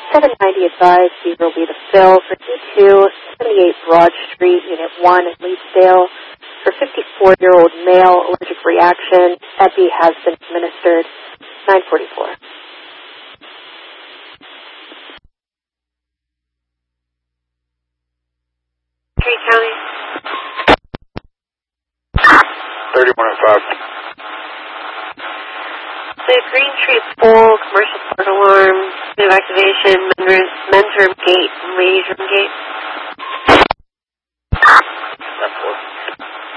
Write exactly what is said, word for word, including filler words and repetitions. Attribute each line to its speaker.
Speaker 1: seven ninety advised, fever will be the fill for E two, seventy-eight Broad Street, Unit one at Leesdale. For fifty-four-year-old male, allergic reaction, epi has been administered. nine forty-four.
Speaker 2: Green County.
Speaker 3: thirty-one oh five.
Speaker 2: The Green Tree Pool, commercial park alarm, new activation, men's room gate, and ladies room gate.